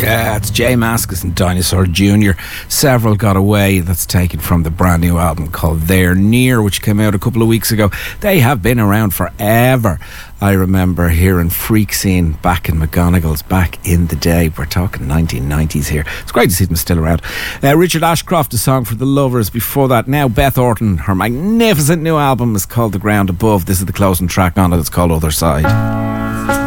Yeah, it's Jay Mascis and Dinosaur Jr. Several Got Away, that's taken from the brand new album called They're Near, which came out a couple of weeks ago. They have been around forever. I remember hearing Freak Scene back in McGonagall's back in the day. We're talking 1990s here. It's great to see them still around. Richard Ashcroft, a song for the Lovers. Before that, now Beth Orton. Her magnificent new album is called The Ground Above. This is the closing track on it. It's called Other Side.